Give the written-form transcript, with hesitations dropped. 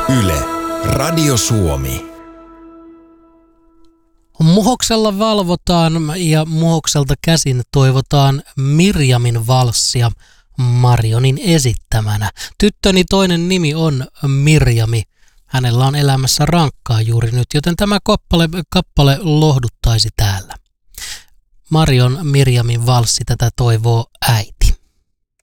Yle, Radio Suomi. Muhoksella valvotaan ja Muhokselta käsin toivotaan Mirjamin valssia Marionin esittämänä. Tyttöni toinen nimi on Mirjami. Hänellä on elämässä rankkaa juuri nyt, joten tämä kappale lohduttaisi täällä. Marion Mirjamin valssi, tätä toivoo äiti.